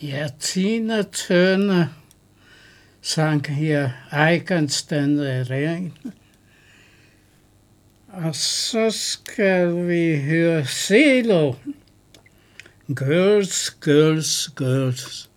Ja, Tina Turner sang her I Can Stand the Rain. Og så skal vi høre CeeLo. Girls, girls, girls.